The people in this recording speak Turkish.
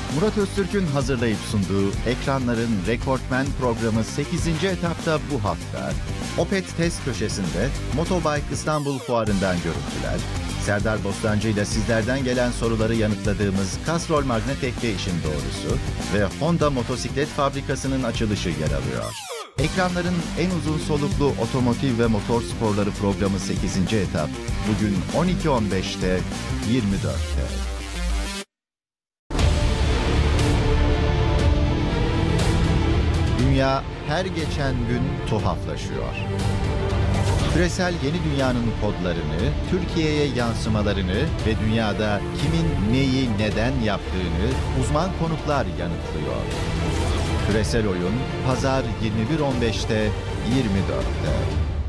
Murat Öztürk'ün hazırlayıp sunduğu Ekranların Rekortmen programı 8. etapta bu hafta Opet Test Köşesi'nde Motobike İstanbul Fuarı'ndan görüntüler, Serdar Bostancı ile sizlerden gelen soruları yanıtladığımız Castrol Magnetek ve İşin Doğrusu ve Honda Motosiklet Fabrikası'nın açılışı yer alıyor. Ekranların en uzun soluklu otomotiv ve motor sporları programı 8. etap bugün 12.15'te 24'te. Dünya her geçen gün tuhaflaşıyor. Küresel yeni dünyanın kodlarını, Türkiye'ye yansımalarını ve dünyada kimin neyi neden yaptığını uzman konuklar yanıtlıyor. Küresel Oyun, Pazar 21.15'te 24'te.